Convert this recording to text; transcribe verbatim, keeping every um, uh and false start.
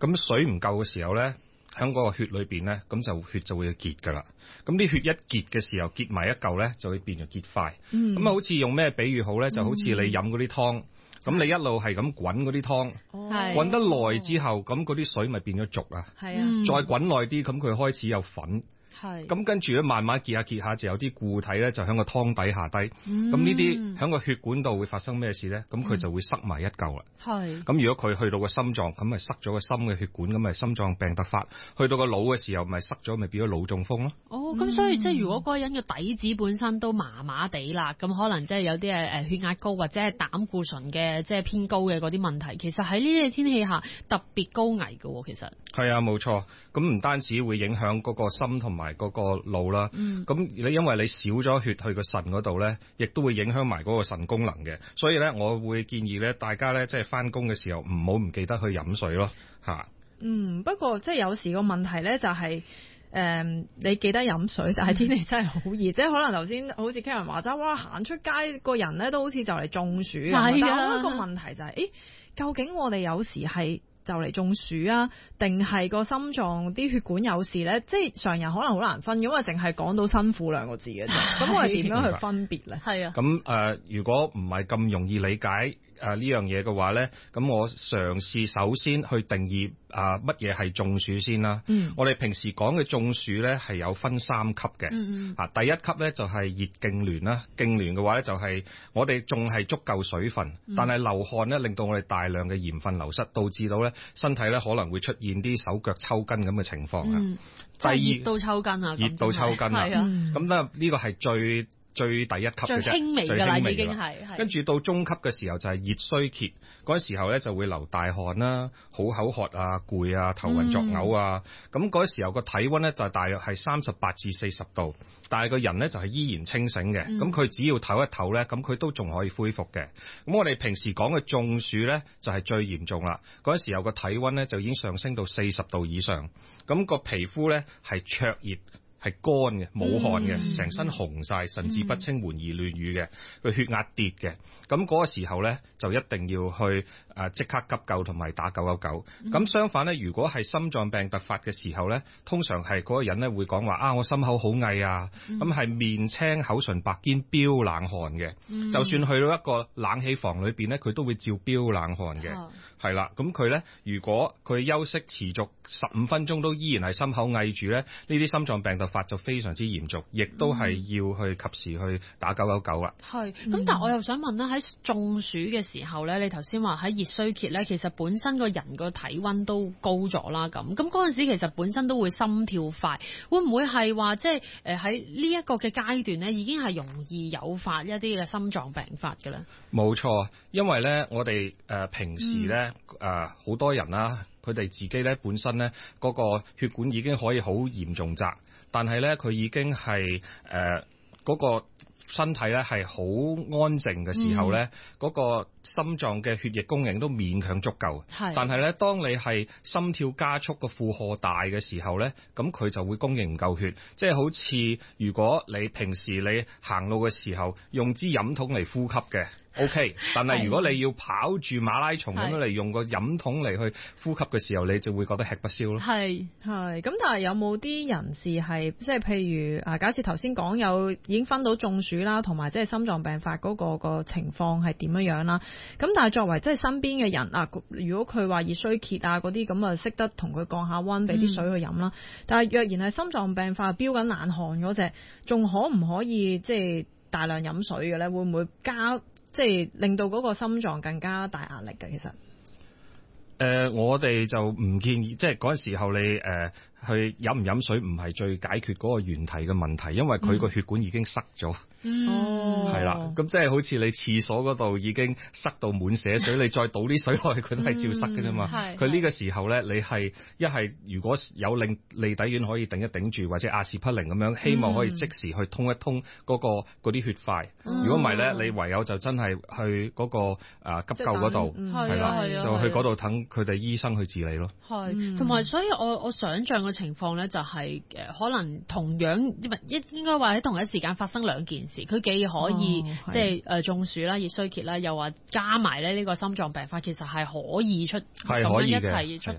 咁水唔夠嘅時候咧，喺嗰個血裏邊咧，咁就血就會結㗎啦。咁啲血一結嘅時候，結埋一嚿咧，就會變咗結塊。咁啊、嗯，好似用咩比喻好咧？就好似你飲嗰啲湯，咁、嗯、你一路係咁滾嗰啲湯，滾、哦、得耐之後，咁嗰啲水咪變咗濁啊。係啊，再滾耐啲，咁佢開始有粉。係，咁跟住咧，慢慢結下結下，就有啲固體咧，就喺個湯底下低。咁呢啲喺個血管度會發生咩事咧？咁佢、嗯、就會塞埋一嚿啦。係。咁如果佢去到個心臟，咁咪塞咗個心嘅血管，咁咪心臟病突發。去到個腦嘅時候，咪塞咗，咪變咗腦中風咯。 哦，咁所以即係如果嗰個人嘅底子本身都麻麻地啦，咁可能即係有啲誒誒血壓高或者係膽固醇嘅即係偏高嘅嗰啲問題，其實喺呢啲天氣下特別高危嘅喎，其實。係啊，冇錯。咁唔單止會影響嗰個心同埋嗰個腦啦，咁你、嗯、因為你少咗血去個腎嗰度咧，亦都會影響埋嗰個腎功能嘅，所以咧我會建議咧大家咧即係翻工嘅時候唔好唔記得去飲水咯，吓。 嗯，不過即係有時個問題咧就係、是，誒、呃，你記得飲水就係、是、天氣真係好熱，即係可能頭先好似 Karen 話齋，哇行出街個人咧都好似就嚟中暑啊，但係我覺得個問題就係、是，誒，究竟我哋有時係就嚟中暑啊，定係個心臟啲血管有事咧？即係常人可能好難分，因為淨係講到辛苦兩個字嘅啫。咁我哋點樣去分別咧？係啊。咁誒、 呃，如果唔係咁容易理解誒呢樣嘢嘅話咧，咁我嘗試首先去定義啊乜嘢係中暑先啦。嗯。我哋平時講嘅中暑咧係有分三級嘅。嗯嗯。啊，第一級咧就係熱痙攣啦，痙攣嘅話咧就係我哋仲係足夠水分，嗯、但係流汗咧令到我哋大量嘅鹽分流失，導致到咧身體咧可能會出現啲手腳抽筋咁嘅情況啊。嗯。 即係熱到抽筋啊！ 熱到抽筋啊！係啊。咁咧呢個係最最第一級嘅啫，最輕微㗎啦，已經係。跟住到中級嘅時候就係熱衰竭，嗰時候咧就會流大汗啦，好口渴啊、攰啊、頭暈作嘔啊。咁嗰、嗯、時候個體溫咧就大約係三十八至四十度，但係個人咧就係依然清醒嘅。咁佢、嗯、只要唞一唞咧，咁佢都仲可以恢復嘅。咁我哋平時講嘅中暑咧就係最嚴重啦。嗰時候個體溫咧就已經上升到四十度以上，咁個皮膚咧係灼熱。係乾嘅，冇汗嘅，成、嗯、身紅晒，神志不清，緩而亂語嘅，佢血壓跌嘅，咁嗰個時候咧就一定要去誒即、呃、刻急救同埋打九一九。咁、嗯、相反咧，如果係心臟病突發嘅時候咧，通常係嗰個人咧會講話啊，我心口好翳啊，咁係、嗯、面青口唇白兼飆冷汗嘅，嗯、就算去到一個冷氣房裏邊咧，佢都會照飆冷汗嘅，係啦、嗯。咁佢咧如果佢休息持續十五分鐘都依然係心口翳住咧，呢啲心臟病突發就非常之嚴重，亦都係要去及時去打九九九啦。係， 咁但係我又想問啦，喺中暑嘅時候咧，你頭先話喺熱衰竭咧，其實本身個人個體溫都高咗啦，咁咁嗰陣時其實本身都會心跳快，會唔會係話即係誒喺呢一個嘅階段咧，已經係容易誘發一啲嘅心臟病發嘅咧？ 冇錯，因為咧我哋誒、呃、平時咧誒好多人啦，佢哋自己咧本身咧嗰個血管已經可以好嚴重窄。但係咧，佢已經係誒嗰個身體咧係好安靜嘅時候咧，嗰、嗯、個心臟嘅血液供應都勉強足夠。係，但係咧，當你係心跳加速個負荷大嘅時候咧，咁佢就會供應唔夠血。即係好似如果你平時你行路嘅時候用支飲筒嚟呼吸嘅。O、okay, K， 但係如果你要跑住馬拉松咁樣嚟用個飲筒嚟去呼吸嘅時候，你就會覺得吃不消咯。係係咁，但係有冇啲人士係即係譬如啊？假設頭先講有已經分到中暑啦，同埋即係心臟病發嗰個個情況係點樣樣啦？咁但係作為即係身邊嘅人啊，如果佢話熱衰竭啊嗰啲咁啊，識得同佢降下溫，俾啲水去飲啦。嗯、但係若然係心臟病發飆緊冷汗嗰隻，仲可唔可以即係大量飲水嘅咧？會唔會加？即係令到嗰個心臟更加大壓力嘅，其實。誒、 呃，我哋就唔建議，即係嗰陣時候你誒。呃去飲唔飲水唔係最解決嗰個原題嘅問題，因為佢個血管已經塞咗。嗯，係啦，咁即係好似你廁所嗰度已經塞到滿瀉水，你再倒啲水落去，佢都係照塞嘅啫嘛。佢呢、嗯、個時候咧，你係一係如果有利利底丸可以頂一頂住，或者阿士匹靈咁樣，希望可以即時去通一通嗰、嗰個嗰啲血塊。如果唔係咧，你唯有就真係去嗰、嗰個、呃、急救嗰度，係啦，就去嗰度等佢哋醫生去治理咯。 係，同埋所以我我想象嘅情況咧，就係誒可能同樣應應該話喺同一時間發生兩件事，佢既可以、哦、即係誒中暑啦、熱衰竭啦，又話加埋咧呢個心臟病發，其實係可以出咁樣一齊出